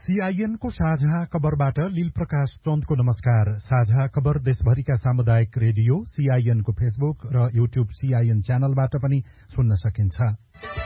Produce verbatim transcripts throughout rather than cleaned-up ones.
CIN को साझा खबरबाट लील प्रकाश चन्दको नमस्कार। साझा खबर देशभरिका सामुदायिक रेडियो सीआईएन को फेसबुक र यूट्यूब सीआईएन च्यानलबाट पनि सुन्न सकिन्छ।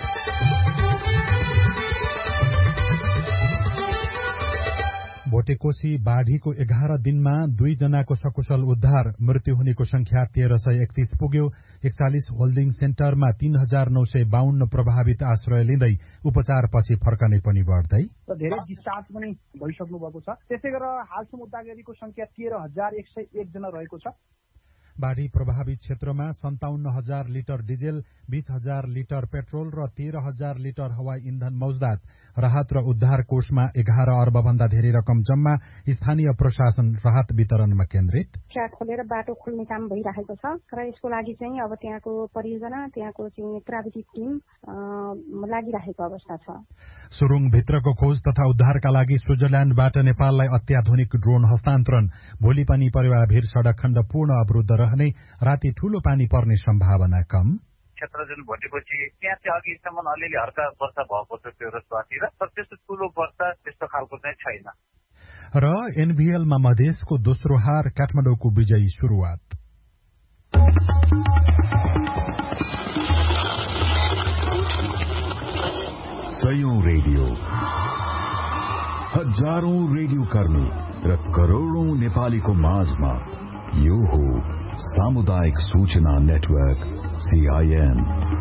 भोटेकोशी बाढ़ीको एघार दिनमा दुई जनाको सकुशल उद्धार, मृत्यु हुनेको संख्या तेह्र सय एकतीस पुग्यो। एकचालिस होल्डिङ सेन्टरमा तीन हजार नौ सय बाहन्न प्रभावित आश्रय लिँदै उपचारपछि फर्कने पनि बढ्दै धेरै डिस्चार्ज पनि भइसक्नु भएको छ। त्यसै गरेर हालसम्म उद्धारकारीको संख्या तेह्र हजार एक सय एक जना रहेको छ। बाढ़ी प्रभावित क्षेत्रमा सन्ताउन्न हजार लिटर डिजेल, बीस हजार लिटर पेट्रोल र तेह्र हजार लिटर हवाई इन्धन मौजदात। राहत र उद्धार कोषमा एघार अर्ब भन्दा धेरै रकम जम्मा। स्थानीय प्रशासन राहत वितरणमा केन्द्रित। ट्र्याक खोलेर बाटो खोल्ने काम भइरहेको छ र यसको लागि चाहिँ अब त्यहाँको परियोजना, त्यहाँको चाहिँ प्राविधिक टिम लागिरहेको अवस्था छ। सुरुङ भित्रको खोज तथा उद्धारका लागि स्विजरल्याण्डबाट नेपाललाई अत्याधुनिक ड्रोन हस्तान्तरण। भोलि पनि परिवारभिर सड़क खण्ड पूर्ण अवरुद्ध रहने, राति ठूलो पानी पर्ने सम्भावना कम। क्षेत्र जुन भोटेपछि त्यहाँ चाहिँ अघिसम्म अलिअलि हल्का वर्षा भएको छ त्यो रसवातिर, तर त्यस्तो ठूलो वर्षा त्यस्तो खालको चाहिँ छैन। र एनभीएलमा मधेसको दोस्रो हार, काठमाडौँको विजयी सुरुवात। सयौं रेडियो, हजारौं रेडियो कर्मी र करोड़ौं नेपालीको माझमा यो हो सामुदायिक सूचना नेटवर्क सीआईएन।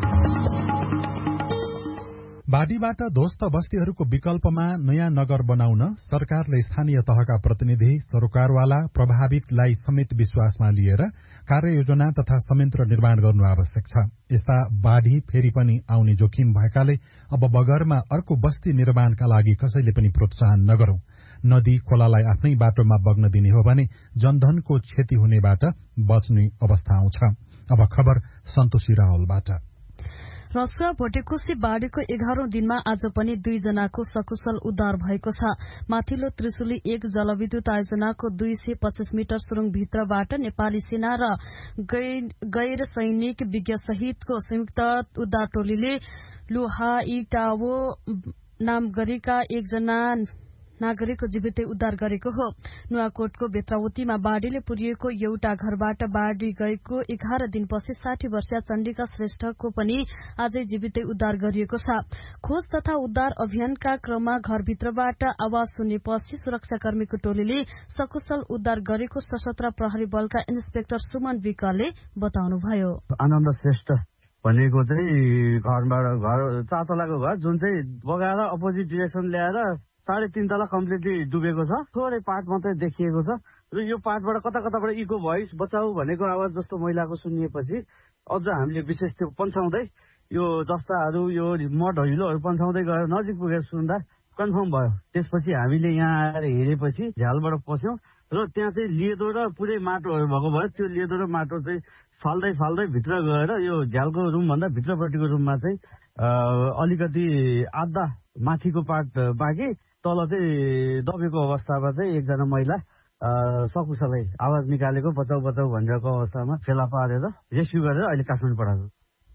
बाढ़ीबाट ध्वस्त बस्तीहरूको विकल्पमा नयाँ नगर बनाउन सरकारले स्थानीय तहका प्रतिनिधि, सरोकारवाला, प्रभावितलाई समेत विश्वासमा लिएर कार्ययोजना तथा संयन्त्र निर्माण गर्नु आवश्यक छ। यस्ता बाढ़ी फेरि पनि आउने जोखिम भएकाले अब बगरमा अर्को बस्ती निर्माणका लागि कसैले पनि प्रोत्साहन नगरौं। नदी खोलालाई आफ्नै बाटोमा बग्न दिने हो भने जनधनको क्षति हुनेबाट बच्ने अवस्था आउँछ। अब खबर सन्तोषी रावलबाट। रसुवा भोटेकोशी बाढ़ीको एघारौं दिनमा आज पनि दुई जनाको सकुशल उद्धार भएको छ। माथिल्लो त्रिशुली एक जलविद्युत आयोजनाको दुई सय पचास मिटर सुरुङ भित्रबाट नेपाली सेना र गैर सैनिक विज्ञ सहितको संयुक्त उद्धार टोलीले लुहाइटावो नाम गरेका एकजना नागरिकको जीवितै उद्धार गरेको हो। नुवाकोटको बेत्रावतीमा बाढ़ीले पुरिएको एउटा घरबाट बाढ़ी गएको एघार दिनपछि साठी वर्षीय चण्डिका श्रेष्ठको पनि आजै जीवितै उद्धार गरिएको छ। खोज तथा उद्धार अभियानका क्रममा घरभित्रबाट आवाज सुनेपछि सुरक्षाकर्मीको टोलीले सकुशल उद्धार गरेको सशस्त्र प्रहरी बलका इन्सपेक्टर सुमन विकले बताउनुभयो। आनन्द श्रेष्ठ भनेको चाहिँ घरबाट घर चार तलाको घर जुन चाहिँ बगाएर अपोजिट डिरेक्सन ल्याएर साढे तीन तला कम्प्लिटली डुबेको छ। थोरै पार्ट मात्रै देखिएको छ र यो पार्टबाट कता कताबाट इको भोइस बचाऊ भनेको आवाज जस्तो महिलाको सुनिएपछि अझ हामीले विशेष त्यो पन्छाउँदै यो जस्ताहरू यो मड हिलोहरू पन्छाउँदै गएर नजिक पुगेर सुन्दा कन्फर्म भयो। त्यसपछि हामीले यहाँ आएर हेरेपछि झ्यालबाट पस्यौं र त्यहाँ चाहिँ लेदो र पुरै माटोहरू भएको भयो। त्यो लेदो र माटो चाहिँ फाल्दै फाल्दै भित्र गएर यो झ्यालको रुमभन्दा भित्रपट्टिको रुममा चाहिँ अलिकति आधा माथिको पार्ट बाँकी, तल चाहिँ दबेको अवस्थामा चाहिँ एकजना महिला सकुशलै आवाज निकालेको बचाउ बचाउ भनिरहेको अवस्थामा फेला पारेर रेस्क्यु गरेर अहिले काठमाडौँ पठाएको।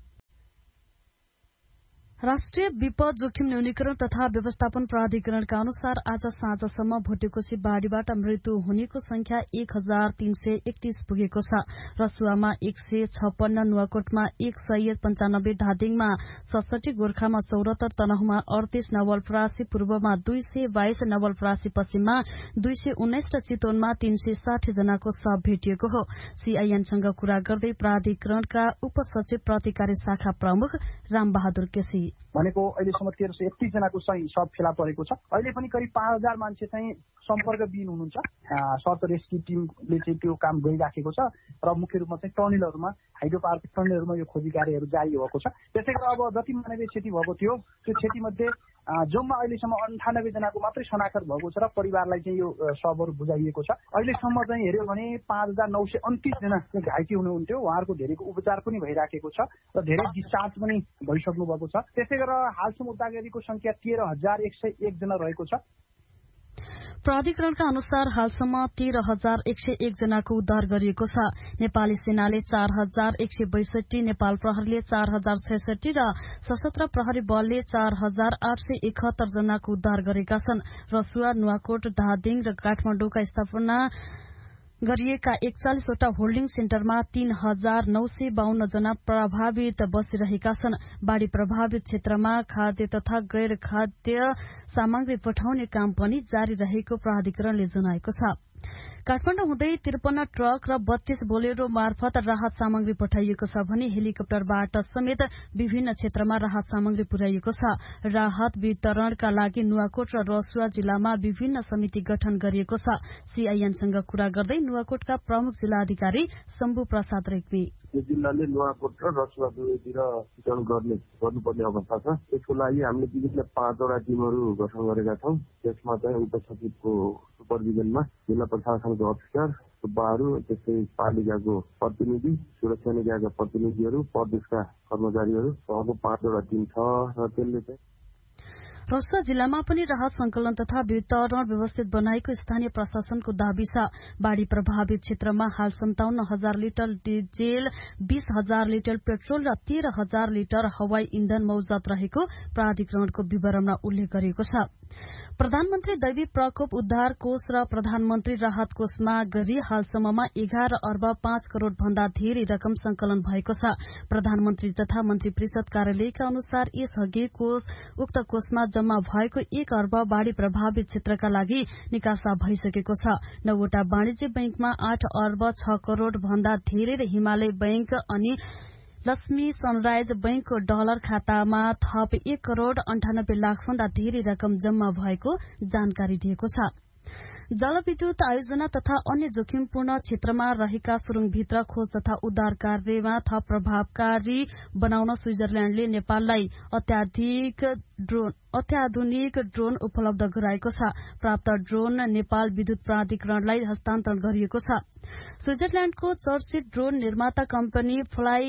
राष्ट्रिय विपद जोखिम न्यूनीकरण तथा व्यवस्थापन प्राधिकरणका अनुसार आज साँझसम्म भोटेकोशी बाढ़ीबाट मृत्यु हुनेको संख्या एक हजार तीन सय एकतीस पुगेको छ। रसुवामा एक सय छप्पन्न, नुवाकोटमा एक सय पञ्चानब्बे, धादिङमा सडसठी, गोर्खामा चौरात्तर, तनहुमा अडतीस, नवलपरासी पूर्वमा दुई सय बाइस, नवलपरासी पश्चिममा दुई सय उन्नाइस र चितवनमा तीन सय साठी जनाको शव भेटिएको हो। सीआईएनसँग कुरा गर्दै प्राधिकरणका उपसचिव प्रतिकारी शाखा प्रमुख रामबहादुर केसी भनेको अहिलेसम्म तेह्र सय एकतीस जनाको चाहिँ सब फेला परेको छ। अहिले पनि करिब पाँच हजार मान्छे चाहिँ सम्पर्कविहीन हुनुहुन्छ। सर्च रेस्क्यु टिमले चाहिँ त्यो काम गरिराखेको छ र मुख्य रूपमा चाहिँ टनेलहरूमा, हाइड्रो पावरको टनेलहरूमा यो खोजी कार्यहरू जारी भएको छ। त्यसै गरी अब जति मानवीय क्षति भएको थियो त्यो क्षतिमध्ये जम्मा अहिलेसम्म अन्ठानब्बे जनाको मात्रै शनाखत भएको छ र परिवारलाई चाहिँ यो शवहरू बुझाइएको छ। अहिलेसम्म चाहिँ हेऱ्यो भने पाँच हजार नौ सय उन्तिस जना घाइते हुनुहुन्थ्यो। उहाँहरूको धेरैको उपचार पनि भइराखेको छ र धेरै डिस्चार्ज पनि भइसक्नु भएको छ। त्यसै गरेर हालसम्म उद्धारकारीको संख्या तेह्र हजार एक सय एक जना रहेको छ। प्राधिकरणका अनुसार हालसम्म तेह्र हजार एक सय एक जनाको उद्धार गरिएको छ। नेपाली सेनाले चार हजार एक सय बैसठी, नेपाल प्रहरीले चार हजार छैसठी र सशस्त्र प्रहरी बलले चार हजार आठ सय एकहत्तर जनाको उद्धार गरेका छन्। रसुवा, नुवाकोट, धादिङ र काठमाडौँका स्थापना गरिएका एकचालिसवटा होल्डिङ सेन्टरमा तीन हजार नौ सय बाहन्न जना प्रभावित बसिरहेका छन्। बाढ़ी प्रभावित क्षेत्रमा खाद्य तथा गैर खाद्य सामग्री पठाउने काम पनि जारी रहेको प्राधिकरणले जनाएको छ। काठमाडौँ हुँदै त्रिपन्न ट्रक र बत्तीस बोलेरो मार्फत राहत सामग्री पठाइएको छ भने हेलिकप्टरबाट समेत विभिन्न क्षेत्रमा राहत सामग्री पुर्याइएको छ। राहत वितरणका लागि नुवाकोट र रसुवा जिल्लामा विभिन्न समिति गठन गरिएको छ। सीआईएनसँग कुरा गर्दै नुवाकोटका प्रमुख जिल्लाधिकारी शम्भु प्रसाद रेग्मी, यो जिल्लाले नुवाकोट र रसुवा दुवैतिर वितरण गर्ने गर्नुपर्ने अवस्था छ। यसको लागि हामीले विभिन्न पाँचवटा टिमहरू गठन गरेका छौँ। त्यसमा चाहिँ उपसचिवको सुपरभिजनमा जिल्ला प्रशासनको अफिसर, सुब्बाहरू, त्यस्तै पालिकाको प्रतिनिधि, सुरक्षा निकायका प्रतिनिधिहरू, प्रदेशका कर्मचारीहरू सहको पाँचवटा टिम छ र त्यसले चाहिँ रसुवा जिल्लामा पनि राहत संकलन तथा वितरण व्यवस्थित बनाएको स्थानीय प्रशासनको दावी छ। बाढ़ी प्रभावित क्षेत्रमा हाल सन्ताउन्न हजार लिटर डिजेल, बीस हजार लिटर पेट्रोल र तेह्र हजार लिटर हवाई इन्धन मौजत रहेको प्राधिकरणको विवरणमा उल्लेख गरिएको छ। प्रधानमन्त्री दैवी प्रकोप उद्धार कोष र प्रधानमन्त्री राहत कोषमा गरी हालसम्ममा एघार अर्ब पाँच करोड़ भन्दा धेरै रकम संकलन भएको छ। प्रधानमन्त्री तथा मन्त्री परिषद कार्यालयका अनुसार यसअघि कोष उक्त कोषमा जम्मा भएको एक अर्ब बाढ़ी प्रभावित क्षेत्रका लागि निकासा भइसकेको छ। नौवटा वाणिज्य बैंकमा आठ अर्ब छ करोड़ भन्दा धेरै र हिमालय बैंक अनि लक्ष्मी सनराइज बैंकको डलर खातामा थप एक करोड़ अन्ठानब्बे लाख भन्दा धेरै रकम जम्मा भएको जानकारी दिएको छ। जलविद्युत आयोजना तथा अन्य जोखिमपूर्ण क्षेत्रमा रहेका सुरुङभित्र खोज तथा उद्धार कार्यमा थप प्रभावकारी बनाउन स्विजरल्याण्डले नेपाललाई अत्याधिक ड्रोन अत्याधुनिक ड्रोन उपलब्ध गराएको छ। प्राप्त ड्रोन नेपाल विद्युत प्राधिकरणलाई हस्तान्तरण गरिएको छ। स्विजरल्याण्डको चर्चित ड्रोन निर्माता कम्पनी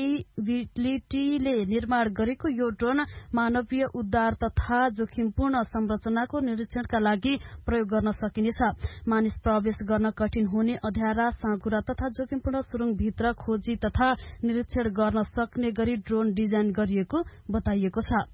फ्लाइबिलिटीले निर्माण गरेको यो ड्रोन मानवीय उद्धार तथा जोखिमपूर्ण संरचनाको निरीक्षणका लागि प्रयोग गर्न सकिनेछ। मानिस प्रवेश गर्न कठिन हुने अँध्यारा, साँघुरा तथा जोखिमपूर्ण सुरुङभित्र खोजी तथा निरीक्षण गर्न सक्ने गरी ड्रोन डिजाइन गरिएको बताइएको छ।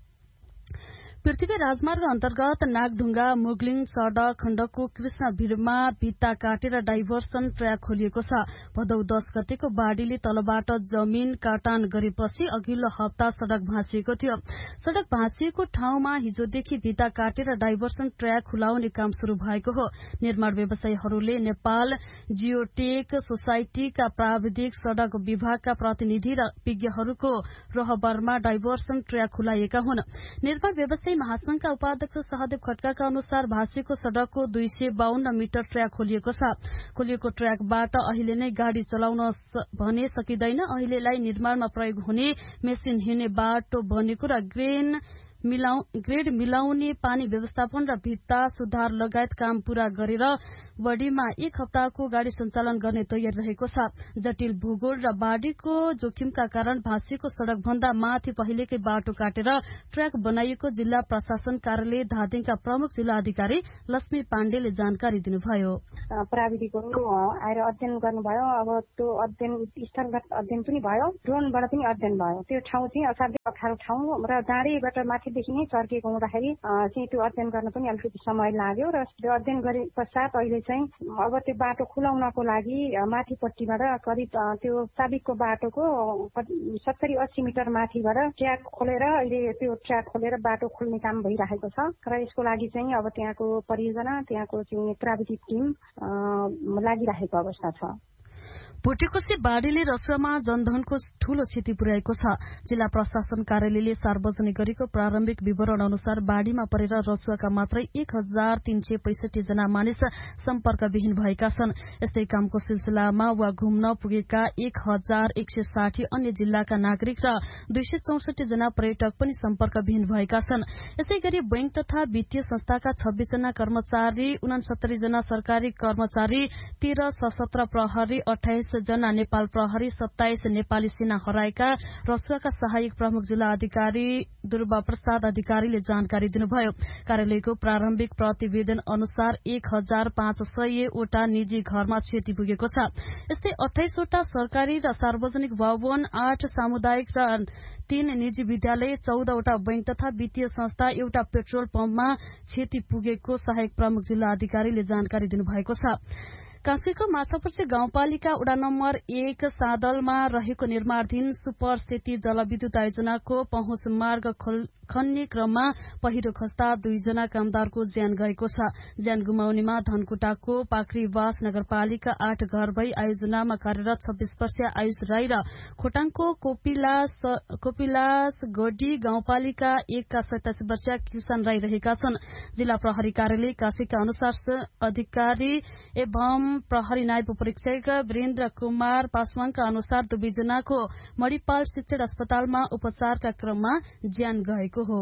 पृथ्वी राजमार्ग अन्तर्गत नागढुङ्गा मुगलिङ सड़क खण्डको कृष्ण भिरमा भित्ता काटेर डाइभर्सन ट्र्याक खोलिएको छ। भदौ दस गतेको बाढ़ीले तलबाट जमिन काटान गरेपछि अघिल्लो हप्ता सड़क भाँसिएको थियो। सड़क भाँसिएको ठाउँमा हिजोदेखि भित्ता काटेर डाइभर्सन ट्र्याक खुलाउने काम शुरू भएको हो। निर्माण व्यवसायीहरूले नेपाल जियोटेक सोसाइटीका प्राविधिक सड़क विभागका प्रतिनिधि र विज्ञहरूको रहबरमा डाइभर्सन ट्र्याक खुलाइएका हुन्। निर्माण व्यवसायी महासंघका उपाध्यक्ष सहदेव खड्काका अनुसार भाँसिएको सड़कको दुई सय बाहन्न मिटर ट्र्याक खोलिएको छ। खोलिएको ट्र्याकबाट अहिले नै गाड़ी चलाउन भने सकिँदैन। अहिलेलाई निर्माणमा प्रयोग हुने मेसिन हिँड्ने बाटो बनेको र ग्रेन मिलाउ, ग्रेड मिलाउने, पानी व्यवस्थापन र भित्ता सुधार लगायत काम पूरा गरेर बढीमा एक हप्ताको गाड़ी सञ्चालन गर्ने तयारी रहेको छ। जटिल भूगोल र बाढ़ीको जोखिमका कारण भाँसिएको सड़क भन्दा माथि पहिलेकै बाटो काटेर ट्र्याक बनाइएको जिल्ला प्रशासन कार्यालय धादिङका प्रमुख जिल्ला अधिकारी लक्ष्मी पाण्डेले जानकारी दिनुभयो। प्राविधिकहरू आएर अध्ययन गर्नुभयो। अब त्यो अध्ययन स्थलगत अध्ययन पनि भयो, ड्रोनबाट पनि अध्ययन भयो। त्यो ठाउँ चाहिँ असाध्यै अप्ठ्यारो ठाउँ र जाडैबाट माथिदेखि नै चर्किएको हुँदाखेरि चाहिँ त्यो अध्ययन गर्न पनि अलिकति समय लाग्यो र त्यो अध्ययन गरे पश्चात अहिले चाहिँ अब त्यो बाटो खुलाउनको लागि माथिपट्टिबाट करिब त्यो साबिकको बाटोको सत्तरी अस्सी मिटर माथिबाट ट्र्याक खोलेर अहिले त्यो ट्र्याक खोलेर बाटो खोल्ने काम भइरहेको छ र यसको लागि चाहिँ अब त्यहाँको परियोजना, त्यहाँको चाहिँ प्राविधिक टिम लागिरहेको अवस्था छ। भुटेकोशी बाढ़ीले रसुवामा जनधनको ठूलो क्षति पुर्याएको छ। जिल्ला प्रशासन कार्यालयले सार्वजनिक गरेको प्रारम्भिक विवरण अनुसार बाढ़ीमा परेर रसुवाका मात्रै एक हजार तीन सय पैंसठी जना मानिस सम्पर्कविहीन भएका छन्। यस्तै कामको सिलसिलामा वा घुम्न पुगेका एक हजार एक सय साठी अन्य जिल्लाका नागरिक र दुई सय चौसठी जना पर्यटक पनि सम्पर्कविहीन भएका छन्। यसै गरी बैंक तथा वित्तीय संस्थाका छब्बीस जना कर्मचारी, उनासत्तरी जना सरकारी कर्मचारी, तेह्र सशस्त्र प्रहरी, अठाइस बाइस जना नेपाल प्रहरी, सत्ताइस नेपाली सेना हराएका रसुवाका सहायक प्रमुख जिल्ला अधिकारी दुर्वा प्रसाद अधिकारीले जानकारी दिनुभयो। कार्यालयको प्रारम्भिक प्रतिवेदन अनुसार एक हजार पाँच सय वटा निजी घरमा क्षति पुगेको छ। यस्तै अठाइसवटा सरकारी र सार्वजनिक भवन, आठ सामुदायिक र तीन निजी विद्यालय, चौधवटा बैंक तथा वित्तीय संस्था, एउटा पेट्रोल पम्पमा क्षति पुगेको सहायक प्रमुख जिल्ला अधिकारीले जानकारी दिनुभएको छ। काँक्रीको माछापर्से गाउँपालिका वडा नम्बर एक सादलमा रहेको निर्माणाधीन सुपर सेती जलविद्युत आयोजनाको पहुँच मार्ग खन्ने क्रममा पहिरो खस्दा दुईजना कामदारको ज्यान गएको छ। ज्यान गुमाउनेमा धनकुटाको पाखरीवास नगरपालिका आठ घर भई आयोजनामा कार्यरत छब्बीस वर्षीय आयुष राई र खोटाङको कोपिलास कोपिलास गोडी गाउँपालिका एकका सत्ताइस वर्षीय किसान राई रहेका छन्। जिल्ला प्रहरी कार्यालय काशीका अनुसार अधिकारी एवं प्रहरी नायब परीक्षक वीरेन्द्र कुमार पासवानका अनुसार दुवैजनाको मणिपाल शिक्षण अस्पतालमा उपचारका क्रममा ज्यान गएको हो।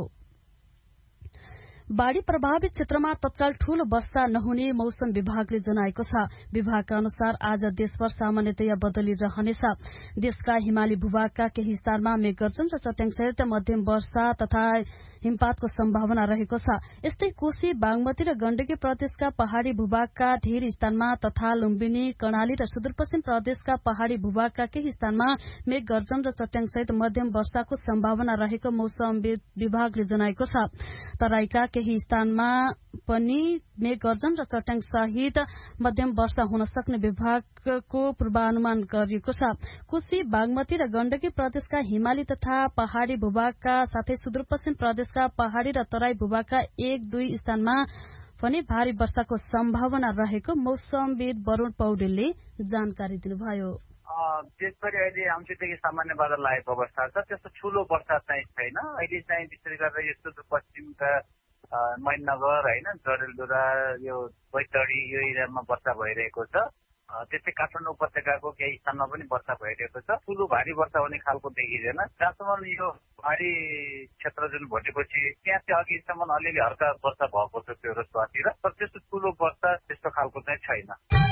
बाढ़ी प्रभावित क्षेत्रमा तत्काल ठूलो वर्षा नहुने मौसम विभागले जनाएको छ। विभागका अनुसार आज देशभर सामान्यतया बदली रहनेछ। देशका हिमाली भूभागका केही स्थानमा मेघगर्जन र चट्याङसहित मध्यम वर्षा तथा हिमपातको सम्भावना रहेको छ। यस्तै कोशी, बागमती र गण्डकी प्रदेशका पहाड़ी भूभागका धेरै स्थानमा तथा लुम्बिनी, कर्णाली र सुदूरपश्चिम प्रदेशका पहाड़ी भूभागका केही स्थानमा मेघगर्जन र चट्याङसहित मध्यम वर्षाको सम्भावना रहेको मौसम विभागले जनाएको छ। तराईका केही स्थानमा पनि मेघगर्जन र चट्याङ सहित मध्यम वर्षा हुन सक्ने विभागको पूर्वानुमान गरिएको छ। कोशी, बागमती र गण्डकी प्रदेशका हिमाली तथा पहाड़ी भूभागका साथै सुदूरपश्चिम प्रदेशका पहाड़ी र तराई भूभागका एक दुई स्थानमा पनि भारी वर्षाको सम्भावना रहेको मौसमविद वरुण पौडेलले जानकारी दिनुभयो। देशभरि अहिले आंशिकदेखि सामान्य बादल लागेको अवस्था छ। त्यस्तो ठूलो वर्षा चाहिँ छैन। अहिले चाहिँ विशेष गरेर यो सुदूरपश्चिमका मैननगर होइन, जडेलधुरा, यो बैतडी यो एरियामा वर्षा भइरहेको छ। त्यस्तै काठमाडौँ उपत्यकाको केही स्थानमा पनि वर्षा भइरहेको छ। ठूलो भारी वर्षा हुने खालको देखिँदैन। जहाँसम्म यो पहाडी क्षेत्र जुन भोटेपछि त्यहाँ चाहिँ अघिसम्म अलिअलि हल्का वर्षा भएको छ त्यो रसुवातिर, तर त्यस्तो ठूलो वर्षा त्यस्तो खालको चाहिँ छैन।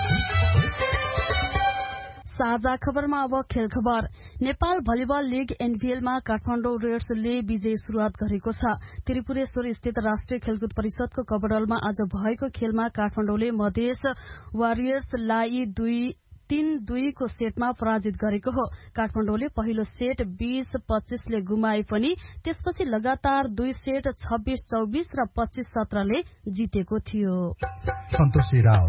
साझा खबरमा अब खेल खबर। नेपाल भलिबल लीग एनभीएलमा काठमाडौँ रेड्सले विजयी शुरूआत गरेको छ। त्रिपुरेश्वर स्थित राष्ट्रिय खेलकुद परिषदको कबडलमा आज भएको खेलमा काठमाडौँले मधेस वारियर्सलाई दुई तीन दुईको सेटमा पराजित गरेको हो। काठमाडौँले पहिलो सेट बीस पच्चीसले गुमाए पनि त्यसपछि लगातार दुई सेट छब्बीस चौबीस र पच्चीस सत्रले जितेको थियो। सन्तोषी राव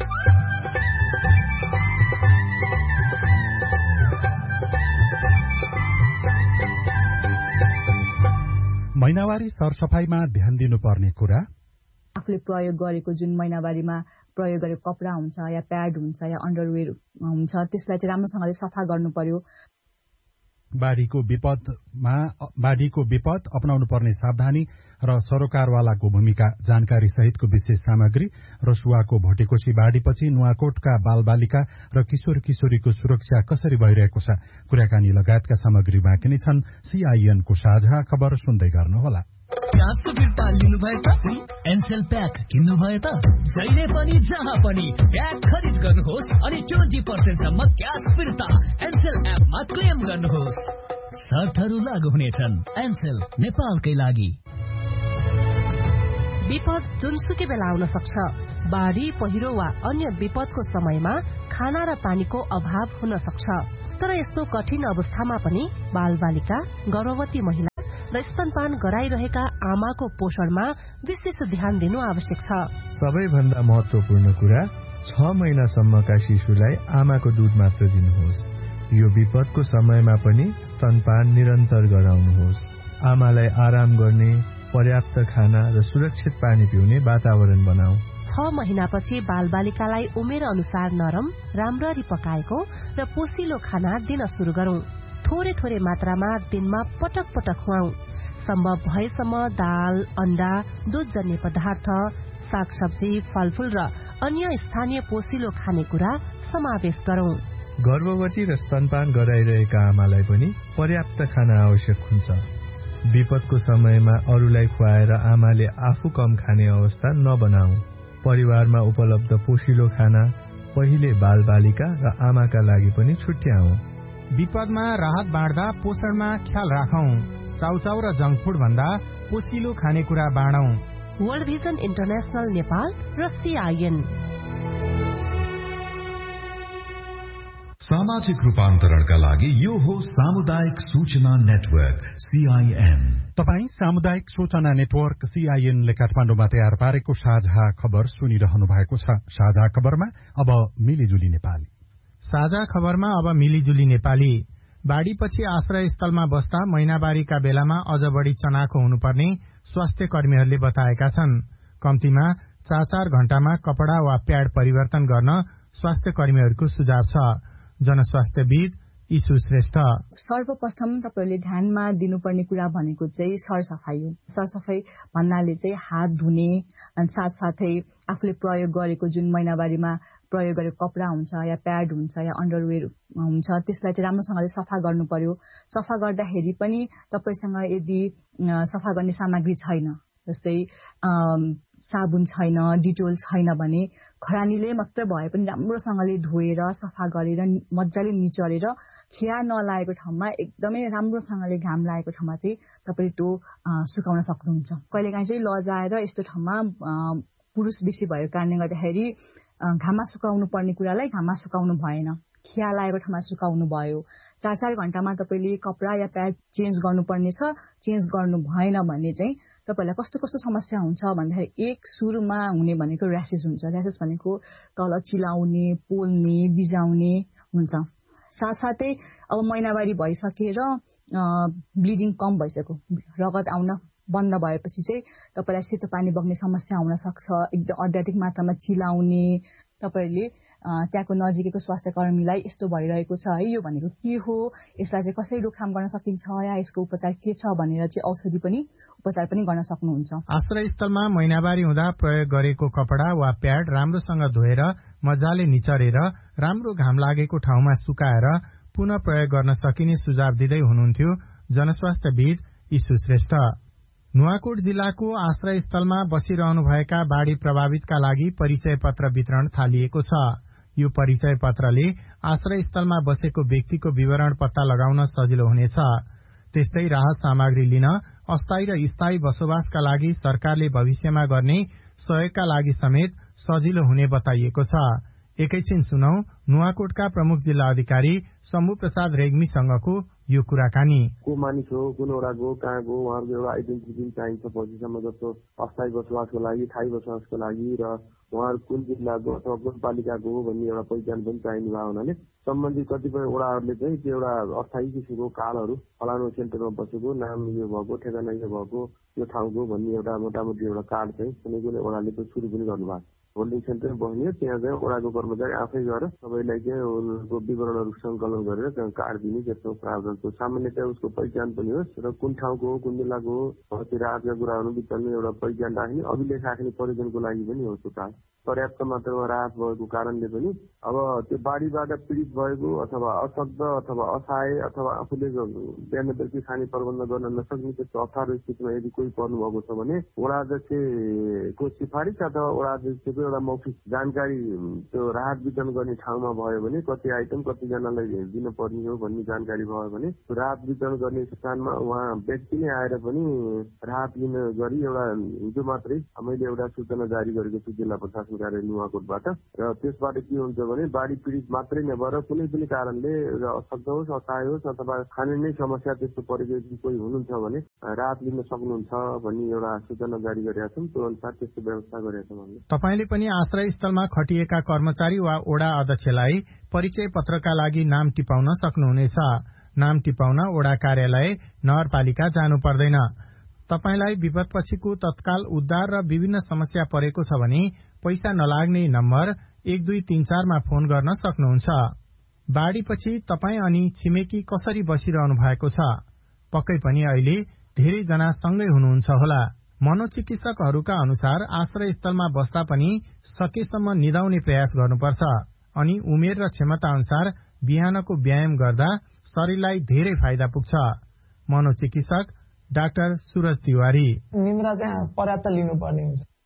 महिनावारी सरसफाईमा ध्यान दिनुपर्ने कुरा, आफूले प्रयोग गरेको जुन महिनावारीमा प्रयोग गरेको कपडा हुन्छ या प्याड हुन्छ या अन्डरवेयर हुन्छ त्यसलाई चाहिँ राम्रोसँगले सफा गर्नु पर्यो। बाढ़ीको विपदमा बाढ़ीको विपद अपनाउनु पर्ने सावधानी र सरोकारवालाको भूमिका जानकारी सहितको विशेष सामग्री, रसुवाको भोटेकोशी बाढ़ीपछि नुवाकोटका बालबालिका र किशोर किशोरीको सुरक्षा कसरी भइरहेको छ, कुराकानी लगायतका सामग्री बाँकी नै छन्। सीआईएनको साझा खबर सुन्दै गर्नुहोला। ग्यासको फिर्ता लिनुभयो त? एनसेल प्याक किन्नुभयो त? जहिले पनि जहाँ पनि प्याक खरिद गर्नुहोस् अनि ट्वेन्टी पर्सेन्ट सम्म ग्यास फिर्ता एनसेल एपमा क्लेम गर्नुहोस्। शर्तहरू लागू हुनेछन्। एनसेल, नेपालकै लागि। विपद जुनसुकै बेला आउन सक्छ। बाढ़ी, पहिरो वा अन्य विपदको समयमा खाना र पानीको अभाव हुन सक्छ। तर यस्तो कठिन अवस्थामा पनि बालबालिका, गर्भवती महिला र स्तनपान गराइरहेका आमाको पोषणमा विशेष ध्यान दिनु आवश्यक छ। सबैभन्दा महत्वपूर्ण कुरा, छ महिनासम्मका शिशुलाई आमाको दूध मात्र दिनुहोस्। यो विपदको समयमा पनि स्तनपान निरन्तर गराउनुहोस्। आमालाई आराम गर्ने, पर्याप्त खाना र सुरक्षित पानी पिउने वातावरण बनाऊ। छ महिनापछि बालबालिकालाई उमेर अनुसार नरम, राम्ररी पकाएको र पोसिलो खाना दिन शुरू गरौं। थोरै थोरै मात्रामा दिनमा पटक पटक खुवाऊ। सम्भव भएसम्म दाल, अण्डा, दूधजन्य पदार्थ, सागसब्जी, फलफूल र अन्य स्थानीय पोसिलो खानेकुरा समावेश गरौं। गर्भवती र स्तनपान गराइरहेका आमालाई पनि पर्याप्त खाना आवश्यक हुन्छ। विपदको समयमा अरूलाई खुवाएर आमाले आफू कम खाने अवस्था नबनाऊ। परिवारमा उपलब्ध पोसिलो खाना पहिले बालबालिका र आमाका लागि पनि छुट्याउँ। विपदमा राहत बाँड्दा पोषणमा ख्याल राखौं। चाउचाउ र जंक फुड भन्दा पोसिलो खानेकुरा बाँडौं। वर्ल्ड भिजन इन्टरनेशनल नेपाल र सीआईएन। सामाजिक रूपान्तरणका लागि यो हो सामुदायिक सूचना नेटवर्क सीआईएन। तपाई सामुदायिक सूचना नेटवर्क सीआईएनले काठमाडौँमा तयार पारेको साझा खबर सुनिरहनु भएको छ। साझा खबरमा अब मिलिजुली नेपाली। साझा खबरमा अब मिलिजुली नेपाली। बाढ़ीपछि आश्रय स्थलमा बस्दा महिनावारीका बेलामा अझ बढ़ी चनाखो हुनुपर्ने स्वास्थ्य कर्मीहरूले बताएका छन्। कम्तीमा चार चार घण्टामा कपड़ा वा प्याड परिवर्तन गर्न स्वास्थ्य कर्मीहरूको सुझाव छ। जनस्वास्थ्यविद ईशु श्रेष्ठ। सर्वप्रथम तपाईले ध्यानमा दिनुपर्ने कुरा भनेको चाहिँ सरसफाई हो। सरसफाई भन्नाले चाहिँ हात धुने अनि साथसाथै आफूले प्रयोग गरेको जुन महिनावारीमा प्रयोग गरेको कपडा हुन्छ या प्याड हुन्छ या अन्डरवेयर हुन्छ त्यसलाई चाहिँ राम्रोसँगले सफा गर्नु पर्यो। सफा गर्दाखेरि पनि तपाईसँग यदि सफा गर्ने सामग्री छैन, जस्तै साबुन छैन, डिटोल छैन भने खरानीले मात्र भए पनि राम्रोसँगले धोएर सफा गरेर मजाले निचोरेर खिया नलागेको ठाउँमा एकदमै राम्रोसँगले घाम लागेको ठाउँमा चाहिँ तपाईले त्यो सुकाउन सक्नुहुन्छ। कहिलेकाहीँ चाहिँ लजाएर यस्तो ठाउँमा पुरुष बेसी भएको कारणले गर्दाखेरि घाममा सुकाउनु पर्ने कुरालाई घाममा सुकाउनु भएन, खिया लागेको ठाउँमा सुकाउनु भयो। चार चार घण्टामा तपाईले कपडा या प्याड चेन्ज गर्नुपर्ने छ। चेन्ज गर्नु भएन भने चाहिँ तपाईलाई कस्तो कस्तो समस्या हुन्छ भन्दाखेरि एक सुरुमा हुने भनेको र्यासेस हुन्छ। र्यासेस भनेको तल चिलाउने, पोल्ने, बिजाउने हुन्छ। साथसाथै अब महिनावारी भइसकेर ब्लिडिङ कम भइसक्यो, रगत आउन बन्द भएपछि चाहिँ तपाईलाई सेतो पानी बग्ने समस्या हुन सक्छ। एकदम अत्याधिक मात्रामा चिलाउने, तपाईले त्यहाँको नजिकैको स्वास्थ्य कर्मीलाई यस्तो भइरहेको छ है, यो भनेको के हो, यसलाई चाहिँ कसरी रोकथाम गर्न सकिन्छ या यसको उपचार के छ भनेर चाहिँ औषधि पनि उपचार पनि गर्न सक्नुहुन्छ। आश्रय स्थलमा महिनावारी हुँदा प्रयोग गरेको कपडा वा प्याड राम्रोसँग धोएर मजाले निचरेर राम्रो घाम लागेको ठाउँमा सुकाएर पुनः प्रयोग गर्न सकिने सुझाव दिँदै हुनुहुन्थ्यो जनस्वास्थ्यविद ईशु श्रेष्ठ। नुवाकोट जिल्लाको आश्रय स्थलमा बसिरहनुभएका बाढ़ी प्रभावितका लागि परिचय पत्र वितरण थालिएको छ। यो परिचय पत्रले आश्रय स्थलमा बसेको व्यक्तिको विवरण पत्ता लगाउन सजिलो हुनेछ। त्यस्तै राहत सामग्री लिन अस्थायी र स्थायी बसोबासका लागि सरकारले भविष्यमा गर्ने सहयोगका लागि समेत सजिलो हुने बताइएको छ। एकैछिन सुनौ नुवाकोटका प्रमुख जिल्ला अधिकारी शम्भु प्रसाद रेग्मीसँगको यो कुराकानी। को मानिस हो, कुन वडाको, कहाँको, उहाँहरूको एउटा आइडेन्टिटी चाहिन्छ पछिसम्म, जस्तो अस्थायी बसोबासको लागि, स्थायी बसोबासको लागि र उहाँहरू कुन जिल्लाको अथवा कुन पालिकाको हो भन्ने एउटा पहिचान पनि चाहिने भयो हुनाले सम्बन्धित कतिपय वडाहरूले चाहिँ त्यो एउटा अस्थायी किसिमको कार्डहरू फलानु सेन्टरमा बसेको, नाम यो भएको, ठेगाना यो भएको, यो ठाउँको भन्ने एउटा मोटामोटी एउटा कार्ड चाहिँ कुनै कुनै वडाले चाहिँ सुरु पनि गर्नुभएको। होल्डिङ सेन्टर बस्ने त्यहाँ चाहिँ वडाको कर्मचारी आफै गएर सबैलाई चाहिँ उनको विवरणहरू सङ्कलन गरेर त्यहाँ कार्ड दिने त्यस्तो प्रावधान छ। सामान्यतया उसको पहिचान पनि होस् र कुन ठाउँको हो, कुन जिल्लाको हो, त्यो राहतका कुराहरू वितरणमा एउटा पहिचान राख्ने, अभिलेख राख्ने प्रयोजनको लागि पनि हो। त्यो कार्ड पर्याप्त मात्रामा राहत भएको कारणले पनि अब त्यो बाढीबाट पीडित भएको अथवा अशक्त अथवा असहाय अथवा आफूले बिहान बेलुकी खाने प्रबन्ध गर्न नसक्ने त्यस्तो अप्ठ्यारो स्थितिमा यदि कोही पर्नु भएको छ भने वडा अध्यक्षको सिफारिस अथवा वडा अध्यक्षको एउटा मौखिक जानकारी त्यो राहत वितरण गर्ने ठाउँमा भयो भने कति आइटम कतिजनालाई दिन पर्ने हो भन्ने जानकारी भयो भने राहत वितरण गर्ने स्थानमा उहाँ व्यक्ति नै आएर पनि राहत लिन गरी एउटा हिजो मात्रै मैले एउटा सूचना जारी गरेको छु जिल्ला प्रशासन कार्यालय नुवाकोटबाट। र त्यसबाट के हुन्छ भने बाढी पीडित मात्रै नभएर कुनै पनि कारणले अशक्त होस्, असहाय होस् अथवा खाने नै समस्या त्यस्तो परेको कोही हुनुहुन्छ भने राहत लिन सक्नुहुन्छ भन्ने एउटा सूचना जारी गरेका छौँ। त्यो अनुसार त्यस्तो व्यवस्था गरेका छौँ हामीले। तपाईले पनि आश्रय स्थलमा खटिएका कर्मचारी वा ओडा अध्यक्षलाई परिचय पत्रका लागि नाम टिपाउन सक्नुहुनेछ। नाम टिपाउन ओडा कार्यालय नगरपालिका जानु पर्दैन। तपाईलाई विपदपछिको तत्काल उद्धार र विभिन्न समस्या परेको छ भने पैसा नलाग्ने नम्बर एक दुई तीन चारमा फोन गर्न सक्नुहुन्छ। बाढीपछि तपाई अनि छिमेकी कसरी बसिरहनु भएको छ? पक्कै पनि अहिले धेरैजना सँगै हुनुहुन्छ होला। मनोचिकित्सकहरूका अनुसार आश्रय स्थलमा बस्दा पनि सकेसम्म निदाउने प्रयास गर्नुपर्छ अनि उमेर र क्षमता अनुसार बिहानको व्यायाम गर्दा शरीरलाई धेरै फाइदा पुग्छ। मनोचिकित्सक डाक्टर सुरज तिवारी। निन्द्रा चाहिँ पर्याप्त लिनुपर्ने हुन्छ।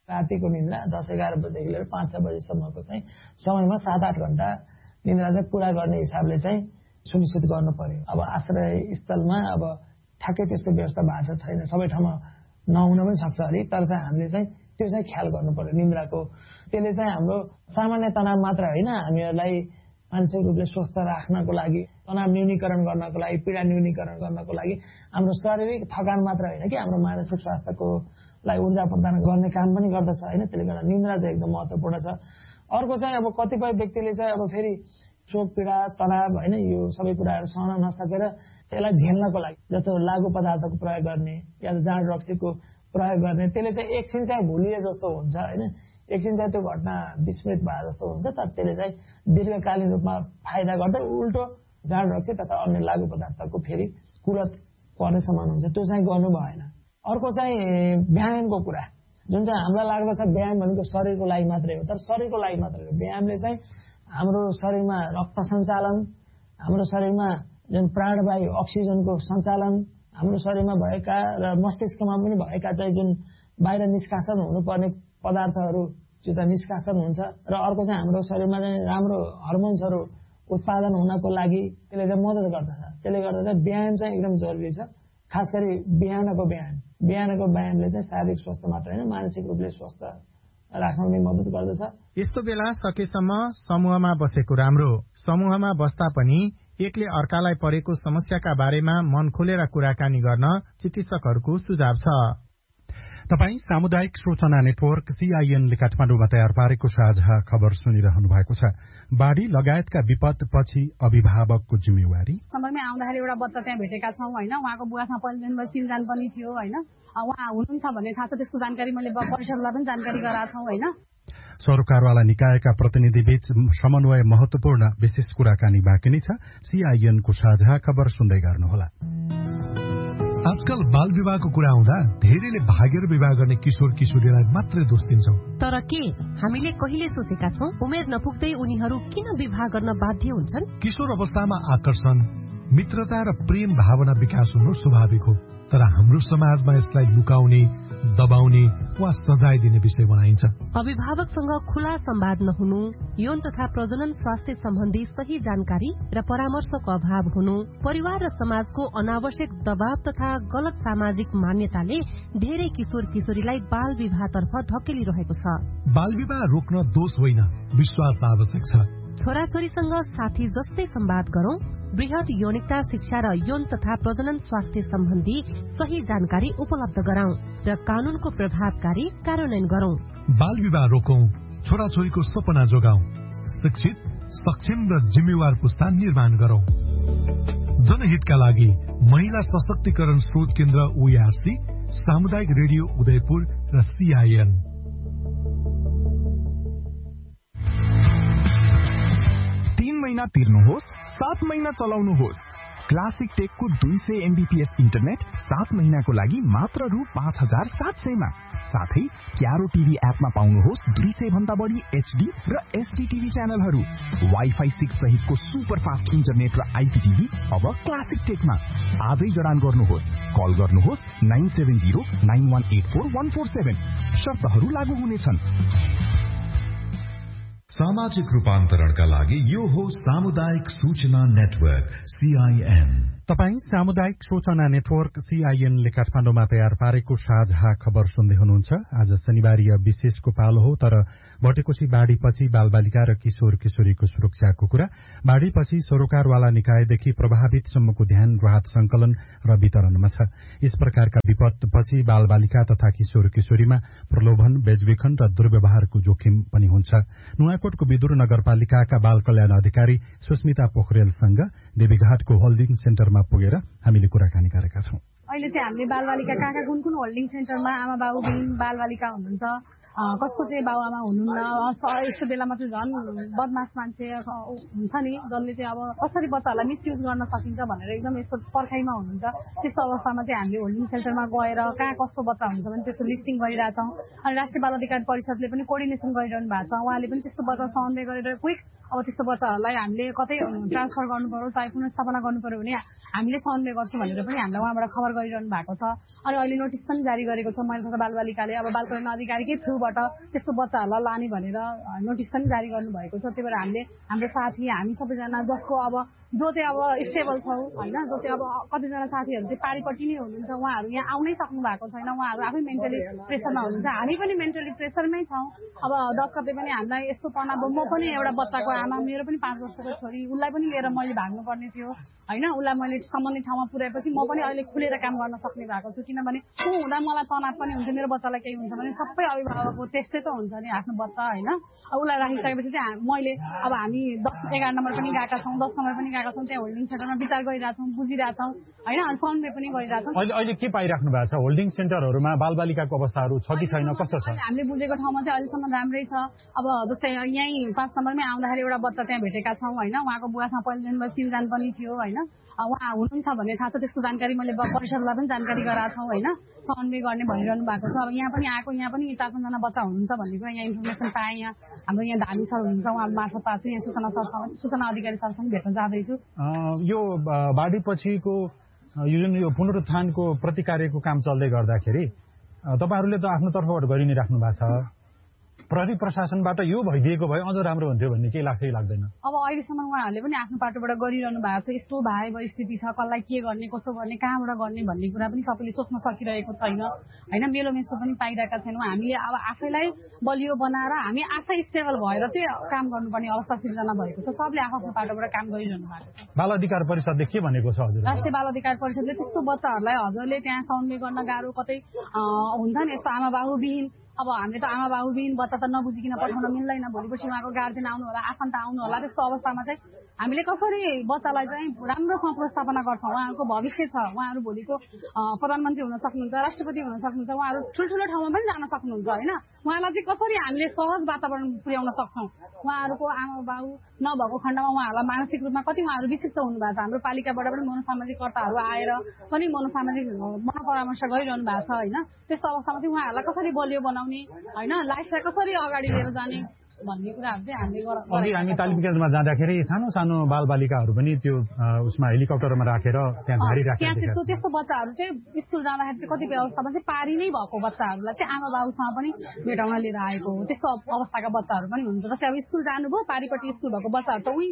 रातिको निन्द्रा दस एघार बजेदेखि लिएर पाँच छ बजीसम्मको चाहिँ समयमा सात आठ घण्टा निन्द्रा चाहिँ पुरा गर्ने हिसाबले चाहिँ सुनिश्चित गर्नु पर्यो। अब आश्रय स्थलमा अब ठ्याक्कै त्यस्तो व्यवस्था भएको छैन, सबै ठाउँमा नहुन पनि सक्छ अरे, तर चाहिँ हामीले चाहिँ त्यो चाहिँ ख्याल गर्नु पर्यो निन्द्राको। त्यसले चाहिँ हाम्रो सामान्य तनाव मात्र होइन, हामीहरूलाई मानसिक रूपले स्वस्थ राख्नको लागि, तनाव न्यूनीकरण गर्नको लागि, पीडा न्यूनीकरण गर्नको लागि हाम्रो शारीरिक थकान मात्र होइन कि हाम्रो मानसिक स्वास्थ्यको लाई ऊर्जा प्रदान गर्ने काम पनि गर्दछ होइन। त्यसले गर्दा निन्द्रा चाहिँ एकदम महत्त्वपूर्ण छ। अर्को चाहिँ अब कतिपय व्यक्तिले चाहिँ अब फेरि शोक पीडा तनाव होइन यो सबै कुराहरू सहन नसकेर त्यसलाई झेल्नको लागि जस्तो लागु पदार्थको प्रयोग गर्ने या जाँड रक्सीको प्रयोग गर्ने, त्यसले चाहिँ एकछिन चाहिँ भुलिए जस्तो हुन्छ होइन, एकछिन चाहिँ त्यो घटना विस्मृत भए जस्तो हुन्छ, तर त्यसले चाहिँ दीर्घकालीन रूपमा फाइदा गर्दै उल्टो जाँड रक्सी तथा अन्य लागु पदार्थको फेरि कुलत पर्ने समान हुन्छ, त्यो चाहिँ गर्नु भएन। अर्को चाहिँ व्यायामको कुरा, जुन चाहिँ हामीलाई लाग्दछ व्यायाम भनेको शरीरको लागि मात्रै हो, तर शरीरको लागि मात्रै हो। व्यायामले चाहिँ हाम्रो शरीरमा रक्त सञ्चालन, हाम्रो शरीरमा जुन प्राणवायु अक्सिजनको सञ्चालन, हाम्रो शरीरमा भएका र मस्तिष्कमा पनि भएका चाहिँ जुन बाहिर निष्कासन हुनुपर्ने पदार्थहरू त्यो चाहिँ निष्कासन हुन्छ। र अर्को चाहिँ हाम्रो शरीरमा चाहिँ राम्रो हर्मोन्सहरू उत्पादन हुनको लागि त्यसले चाहिँ मद्दत गर्दछ। त्यसले गर्दा चाहिँ व्यायाम चाहिँ एकदम जरुरी छ, खास गरी बिहानको व्यायाम। बिहानको व्यायामले चाहिँ शारीरिक स्वास्थ्य मात्र होइन मानसिक रूपले स्वस्थ राख्न पनि मद्दत गर्दछ। यस्तो बेला सकेसम्म समूहमा बसेको राम्रो। समूहमा बस्दा पनि एकले अर्कालाई परेको समस्याका बारेमा मन खोलेर कुराकानी गर्न चिकित्सकहरूको सुझाव छ। तपाईँ सामुदायिक सूचना नेटवर्क सीआईएनले काठमाडौँमा तयार पारेको साझा खबर सुनिरहनु भएको छ। बाढ़ी लगायतका विपद पछि अभिभावकको जिम्मेवारी। समयमै आउँदाखेरि एउटा बच्चा त्यहाँ भेटेका छौँ होइन, उहाँको बुवासँग पहिलेदेखि चिनजान पनि थियो होइन, उहाँ हुनुहुन्छ भन्ने थाहा छ, त्यसको जानकारी मैले परिषदलाई पनि जानकारी गराएको छौँ होइन। सरोकारवाला निकायका प्रतिनिधिबीच समन्वय महत्वपूर्ण, विशेष कुराकानी बाँकी नै छ। सीआईएनको साझा खबर सुन्दै गर्नुहोला। आजकल बाल विवाहको कुरा आउँदा धेरैले भागेर विवाह गर्ने किशोर किशोरीलाई मात्रै दोष दिन्छौं। तर के हामीले कहिले सोचेका छौं उमेर नपुग्दै उनीहरू किन विवाह गर्न बाध्य हुन्छन्? किशोर अवस्थामा आकर्षण, मित्रता र प्रेम भावना विकास हुनु स्वाभाविक हो, तर हाम्रो समाजमा यसलाई लुकाउने, दबाउने वा सजाय दिने विषय बनाइन्छ। अभिभावकसँग खुला संवाद नहुनु, यौन तथा प्रजनन स्वास्थ्य सम्बन्धी सही जानकारी र परामर्शको अभाव हुनु, परिवार र समाजको अनावश्यक दबाव तथा गलत सामाजिक मान्यताले धेरै किशोर किशोरीलाई बाल विवाहतर्फ धकेलिरहेको छ। बाल विवाह रोक्न दोष होइन, विश्वास आवश्यक छ। छोराछोरीसँग साथी जस्तै संवाद गरौं, वृहत यौनिकता शिक्षा र यौन तथा प्रजनन स्वास्थ्य सम्बन्धी सही जानकारी उपलब्ध गराउँ र कानूनको प्रभावकारी कार्यान्वयन गरौं। बाल विवाह रोकौं, छोराछोरीको सपना जोगाउँ, शिक्षित, सक्षम र जिम्मेवार पुस्ता निर्माण गरौं। जनहितका लागि महिला सशक्तिकरण स्रोत केन्द्र ओआरसी, सामुदायिक रेडियो उदयपुर र सीआईएन। तीन महीना तिर्नुहोस्, सात महीना चलाउनुहोस्। क्लासिक टेकको दुई सय एमबीपीएस इन्टरनेट सात महीनाको लागि मात्र रु पाँच हजार सात सयमा। साथै क्यारो टिभी एपमा पाउनुहोस् दुई सय भन्दा बढी एचडी र एसडी टिभी च्यानलहरू। वाइफाई सिक्स सहितको सुपर फास्ट इन्टरनेट र आइपीटिभी अब क्लासिक टेकमा। आजै जडान गर्नुहोस्, कल गर्नुहोस् nine seven zero nine one eight four one four seven. शर्तहरू लागू हुनेछन्। सामाजिक रूपान्तरणका लागि यो हो सामुदायिक सूचना नेटवर्क सीआईएन। तपाईँ सामुदायिक सूचना नेटवर्क सीआईएनले काठमाडौँमा तयार पारेको साझा खबर सुन्दै हुनुहुन्छ। आज शनिबारीय विशेषको पालो हो, तर भटेकोशी बाढ़ीपछि बालबालिका र किशोर किशोरीको सुरक्षाको कुरा। बाढ़ीपछि सरोकारवाला निकायदेखि प्रभावितसम्मको ध्यान राहत संकलन र वितरणमा छ। यस प्रकारका विपदपछि बालबालिका तथा किशोर किशोरीमा प्रलोभन, बेचबिखन र दुर्व्यवहारको जोखिम पनि हुन्छ। नुवाकोटको विदुर नगरपालिकाका बाल कल्याण अधिकारी सुस्मिता पोखरेलसँग देवीघाटको होल्डिङ सेन्टरमा पुगेर हामीले कुराकानी गरेका छौं। अहिले चाहिँ हामीले बालबालिका कहाँ कहाँ कुन कुन होल्डिङ सेन्टरमा आमा बाबु बालबालिका हुनुहुन्छ, कसको चाहिँ बाबु आमा हुनुहुन्न, यस्तो बेलामा चाहिँ झन् बदमास मान्छे हुन्छ नि जसले चाहिँ अब कसरी बच्चाहरूलाई मिसयुज गर्न सकिन्छ भनेर एकदम यस्तो पर्खाइमा हुनुहुन्छ। त्यस्तो अवस्थामा चाहिँ हामीले होल्डिङ सेन्टरमा गएर कहाँ कस्तो बच्चा हुन्छ भने त्यसको लिस्टिङ गरिरहेछौँ। अनि राष्ट्रिय बाल अधिकार परिषदले पनि कोर्डिनेसन गरिरहनु भएको छ, उहाँले पनि त्यस्तो बच्चा समन्वय गरेर क्विक अब त्यस्तो बच्चाहरूलाई हामीले कतै ट्रान्सफर गर्नु पर्यो, चाहे पुनर्स्थापना गर्नु पर्यो भने हामीले समन्वय गर्छौँ भनेर पनि हामीलाई उहाँबाट खबर गरिरहनु भएको छ। अनि अहिले नोटिस पनि जारी गरेको छ महिला तथा बालबालिकाले, अब बाल कल्याण अधिकारीकै थ्रुबाट थ्रुबाट त्यस्तो बच्चाहरूलाई लाने भनेर नोटिस पनि जारी गर्नुभएको छ। त्यही भएर हामीले हाम्रो साथी हामी सबैजना जसको अब जो चाहिँ अब स्टेबल छौँ होइन, जो चाहिँ अब कतिजना साथीहरू चाहिँ पारिपट्टि नै हुनुहुन्छ, उहाँहरू यहाँ आउनै सक्नु भएको छैन, उहाँहरू आफै मेन्टली प्रेसरमा हुनुहुन्छ, हामी पनि मेन्टली प्रेसरमै छौँ। अब दस गते पनि हामीलाई यस्तो तनाव, म पनि एउटा बच्चाको आमा, मेरो पनि पाँच वर्षको छोरी, उसलाई पनि लिएर मैले भाग्नुपर्ने थियो होइन, उसलाई मैले सम्बन्धित ठाउँमा पुर्याएपछि म पनि अहिले खुलेर काम गर्न सक्ने भएको छु, किनभने ऊ हुँदा मलाई तनाव पनि हुन्छ, मेरो बच्चालाई केही हुन्छ भने सबै अभिभावकको त्यस्तै त हुन्छ नि आफ्नो बच्चा होइन। उसलाई राखिसकेपछि चाहिँ मैले अब हामी दस एघार नम्बर पनि गएका छौँ, दस नम्बर पनि गएका छौँ, त्यहाँ होल्डिङ सेन्टरमा विचार गरिरहेछौँ, बुझिरहेछौँ होइन, अनि सर्वे पनि गरिरहेछौँ। अहिले अहिले के पाइराख्नु भएको छ होल्डिङ सेन्टरहरूमा? बालबालिकाको अवस्थाहरू छ कि छैन, कस्तो छ? हामीले बुझेको ठाउँमा चाहिँ अहिलेसम्म राम्रै छ। अब जस्तै यहीँ पाँच नम्बरमै आउँदाखेरि एउटा बच्चा त्यहाँ भेटेका छौँ होइन, उहाँको बुवासँग पहिलेदेखि चिनजान पनि थियो होइन, उहाँ हुनुहुन्छ भन्ने थाहा छ, त्यसको जानकारी मैले परिषदलाई पनि जानकारी गराएको छौँ होइन, समन्वय गर्ने भनिरहनु भएको छ। अब यहाँ पनि आएको, यहाँ पनि चार पाँचजना बच्चा हुनुहुन्छ भन्ने कुरा यहाँ इन्फर्मेसन पाएँ। यहाँ हाम्रो यहाँ धामी सर हुनुहुन्छ, उहाँ मार्फत पाएको छु, यहाँ सूचना सरसँग सूचना अधिकारी सरसँग भेट्न जाँदैछु। यो बाढी पछिको यो जुन यो पुनरुत्थानको प्रतिकार्यको काम चल्दै गर्दाखेरि तपाईँहरूले त आफ्नो तर्फबाट गरि नै राख्नु भएको छ, प्रहरी प्रशासनबाट यो भइदिएको भए अझ राम्रो हुन्थ्यो भन्ने केही लाग्छ कि लाग्दैन? अब अहिलेसम्म उहाँहरूले पनि आफ्नो पाटोबाट गरिरहनु भएको छ, यस्तो भएको स्थिति छ, कसलाई के गर्ने, कसो गर्ने, कहाँबाट गर्ने भन्ने कुरा पनि सबैले सोच्न सकिरहेको छैन होइन, मेलो मेसो पनि पाइरहेका छैनौँ। हामीले अब आफैलाई बलियो बनाएर हामी आफै स्टेबल भएर चाहिँ काम गर्नुपर्ने अवस्था सिर्जना भएको छ, सबले आफ्नो पाटोबाट काम गरिरहनु भएको छ। बाल अधिकार परिषदले के भनेको छ हजुर? राष्ट्रिय बाल अधिकार परिषदले त्यस्तो बच्चाहरूलाई हजुरले त्यहाँ समन्वय गर्न गाह्रो, कतै हुन्छ नि यस्तो आमा बाबुविहीन, अब हामीले त आमा बाबुविहीन बच्चा त नबुझिकन पठाउन मिल्दैन, भोलिपछि उहाँको गार्जेन आउनु होला, आफन्त आउनु होला, त्यस्तो अवस्थामा चाहिँ हामीले कसरी बच्चालाई चाहिँ राम्रोसँग व्यवस्थापना गर्छौँ। उहाँहरूको भविष्य छ, उहाँहरू भोलिको प्रधानमन्त्री हुन सक्नुहुन्छ, राष्ट्रपति हुन सक्नुहुन्छ, उहाँहरू ठुल्ठुलो ठाउँमा पनि जान सक्नुहुन्छ होइन, उहाँलाई चाहिँ कसरी हामीले सहज वातावरण पुर्याउन सक्छौँ। उहाँहरूको आमा बाबु नभएको खण्डमा उहाँहरूलाई मानसिक रूपमा कति उहाँहरू विक्षिप्त हुनुभएको छ, हाम्रो पालिकाबाट पनि मनोसामाजिक कर्ताहरू आएर पनि मनोसामाजिक मनोपरामर्श गरिरहनु भएको छ होइन, त्यस्तो अवस्थामा चाहिँ उहाँहरूलाई कसरी बलियो बनाउने होइन, लाइफलाई कसरी अगाडि लिएर जाने भन्ने कुराहरू चाहिँ हामीले अघि हामी तालिम केन्द्रमा जाँदाखेरि सानो सानो बालबालिकाहरू पनि त्यो उसमा हेलिकप्टरमा राखेर त्यहाँ झारी राखेर त्यस्तो त्यस्तो बच्चाहरू चाहिँ स्कुल जाँदाखेरि चाहिँ कतिपय अवस्थामा चाहिँ पारी नै भएको बच्चाहरूलाई चाहिँ आमा बाबुसँग पनि भेटाउन लिएर आएको हो, त्यस्तो अवस्थाका बच्चाहरू पनि हुन्छ। जस्तै अब स्कुल जानुभयो, पारिपट्टि स्कुल भएको बच्चाहरू त उही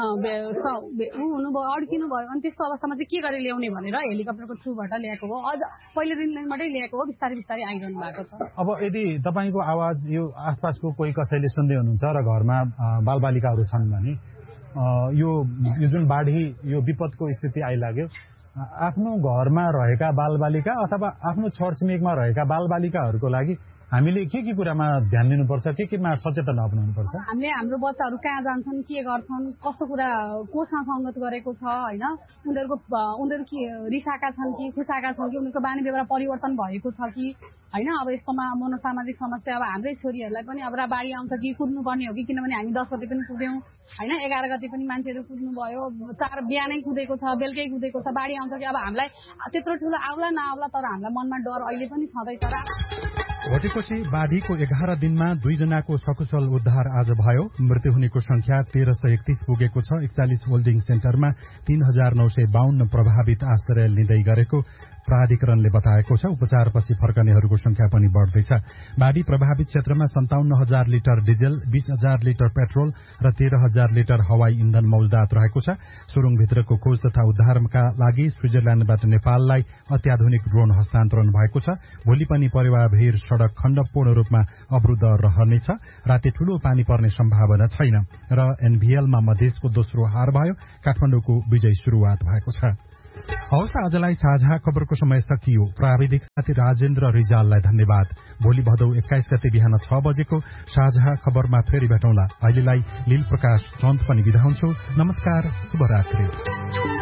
ऊ हुनुभयो, अड्किनु भयो, अनि त्यस्तो अवस्थामा चाहिँ के गरी ल्याउने भनेर हेलिकप्टरको थ्रुबाट ल्याएको हो, अझ पहिलो दिनबाटै ल्याएको हो, बिस्तारै बिस्तारै आइरहनु भएको छ। अब यदि तपाईँको आवाज यो आसपासको कोही कसैले सुन्दै हुनुहुन्छ र घरमा बालबालिकाहरू छन् भने यो यो जुन बाढी यो विपदको स्थिति आइलाग्यो, आफ्नो घरमा रहेका बालबालिका अथवा आफ्नो छरछिमेकमा रहेका बालबालिकाहरूको लागि हामीले के के कुरामा ध्यान दिनुपर्छ, के केमा सचेतन अपनाउनु पर्छ? हामीले हाम्रो बच्चाहरू कहाँ जान्छन्, के गर्छन्, कस्तो कुरा कोसँग सङ्गत गरेको छ होइन, उनीहरूको उनीहरू के रिसाएका छन् कि खुसाएका छन् कि, उनीहरूको बानी व्यवहार परिवर्तन भएको छ कि होइन। अब यस्तोमा मनोसामाजिक समस्या अब हाम्रै छोरीहरूलाई पनि अब बाढी आउँछ कि कुद्नुपर्ने हो कि, किनभने हामी दस गते पनि कुद्यौँ होइन, एघार गते पनि मान्छेहरू कुद्नु भयो, चार बिहानै कुदेको छ, बेलुकै कुदेको छ, बाढी आउँछ कि अब हामीलाई त्यत्रो ठुलो आउला नआउला तर हामीलाई मनमा डर अहिले पनि छँदैछ। भोटेकोशी बाढीको एघार दिनमा दुईजनाको सकुशल उद्धार आज भयो। मृत्यु हुनेको संख्या तेह्र सय एकतीस पुगेको छ। एकचालिस होल्डिङ सेन्टरमा तीन हजार नौ सय बाहन्न प्रभावित आश्रय लिँदै गरेको प्राधिकरणले बताएको छ। उपचारपछि फर्कनेहरूको संख्या पनि बढ़दैछ। बाढी प्रभावित क्षेत्रमा सन्ताउन्न हजार लिटर डिजेल, बीस हजार लिटर पेट्रोल र तेह्र हजार लिटर हवाई इन्धन मौजदात रहेको छ। सुरुङभित्रको खोज तथा उद्धारका लागि स्विजरल्याण्डबाट नेपाललाई अत्याधुनिक ड्रोन हस्तान्तरण भएको छ। भोलि पनि परेवाभीर सड़क खण्ड पूर्ण रूपमा अवरुद्ध रहनेछ। राति ठूलो पानी पर्ने सम्भावना छैन र एनभीएलमा मधेसको दोस्रो हार भयो। काठमाडौँको विजय शुरूआत भएको छ। हवस्, आजलाई साझा खबरको समय सकियो। प्राविधिक साथी राजेन्द्र रिजाललाई धन्यवाद। भोलि भदौ एक्काइस गते बिहान छ बजेको साझा खबरमा फेरि भेटौँला। अहिलेलाई लील प्रकाश चन्द पनि बिदा हुन्छु। नमस्कार, शुभरात्रि।